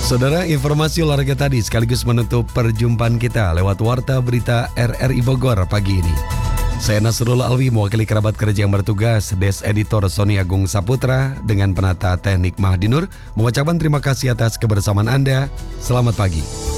Saudara, informasi olahraga tadi sekaligus menutup perjumpaan kita lewat Warta Berita RRI Bogor pagi ini. Saya Nasrul Alwi mewakili kerabat kerja yang bertugas, Des Editor Sony Agung Saputra dengan penata teknik Mahdi Nur, mengucapkan terima kasih atas kebersamaan Anda. Selamat pagi.